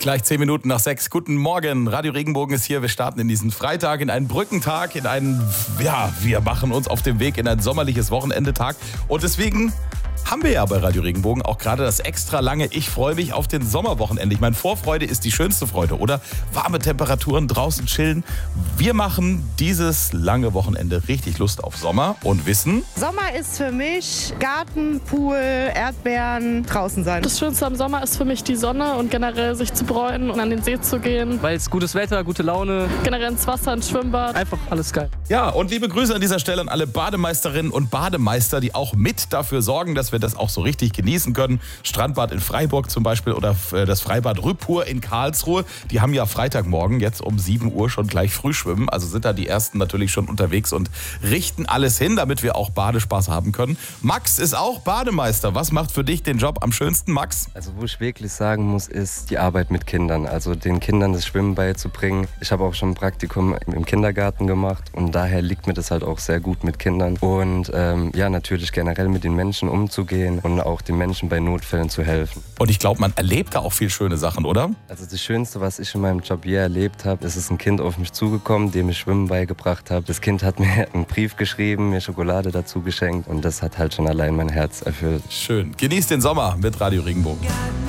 Gleich 10 Minuten nach 6. Guten Morgen, Radio Regenbogen ist hier. Wir starten in diesen Freitag, in einen Brückentag, wir machen uns auf den Weg in ein sommerliches Wochenendetag. Und deswegen haben wir ja bei Radio Regenbogen auch gerade das extra lange Ich freue mich auf den Sommerwochenende. Ich meine, Vorfreude ist die schönste Freude, oder? Warme Temperaturen, draußen chillen. Wir machen dieses lange Wochenende richtig Lust auf Sommer und wissen... Sommer ist für mich Garten, Pool, Erdbeeren, draußen sein. Das Schönste am Sommer ist für mich die Sonne und generell sich zu bräunen und an den See zu gehen. Weil es gutes Wetter, gute Laune. Generell ins Wasser, ins Schwimmbad. Einfach alles geil. Ja, und liebe Grüße an dieser Stelle an alle Bademeisterinnen und Bademeister, die auch mit dafür sorgen, dass wir das auch so richtig genießen können. Strandbad in Freiburg zum Beispiel oder das Freibad Rüppur in Karlsruhe. Die haben ja Freitagmorgen jetzt um 7 Uhr schon gleich Frühschwimmen. Also sind da die Ersten natürlich schon unterwegs und richten alles hin, damit wir auch Badespaß haben können. Max ist auch Bademeister. Was macht für dich den Job am schönsten, Max? Also wo ich wirklich sagen muss, ist die Arbeit mit Kindern. Also den Kindern das Schwimmen beizubringen. Ich habe auch schon ein Praktikum im Kindergarten gemacht und daher liegt mir das halt auch sehr gut mit Kindern. Und natürlich generell mit den Menschen umzugehen und auch den Menschen bei Notfällen zu helfen. Und ich glaube, man erlebt da auch viel schöne Sachen, oder? Also das Schönste, was ich in meinem Job je erlebt habe, ist ein Kind auf mich zugekommen, dem ich Schwimmen beigebracht habe. Das Kind hat mir einen Brief geschrieben, mir Schokolade dazu geschenkt und das hat halt schon allein mein Herz erfüllt. Schön. Genießt den Sommer mit Radio Regenbogen.